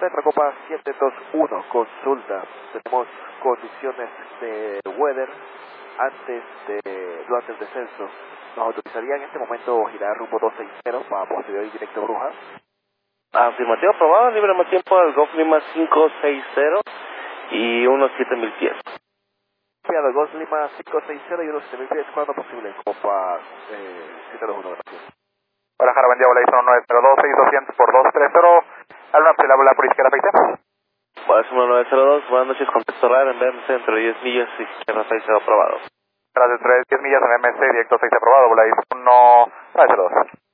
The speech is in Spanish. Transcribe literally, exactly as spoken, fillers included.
Centro Copa siete dos uno, consulta. Tenemos condiciones de weather antes de, durante el descenso. Nos autorizaría en este momento girar rumbo doscientos sesenta para posterior y directo Brujas. Afirmativo aprobado, libre más tiempo al Golf Lima cinco seis cero y unos siete mil pies. Enviado Golf Lima cinco seis cero y unos siete mil pies, ¿cuándo posible? Copa eh, siete dos uno, gracias. Para Jara, buen día, Bola nueve cero dos, seis doscientos por dos tres cero. Al norte, la bola por izquierda, seis cero. Bola nueve cero dos, buenas noches, contexto radar en B M C entre diez millas, izquierda seis cero aprobado. Tras de diez millas en M C, directo seis aprobado, bola uno nueve cero dos.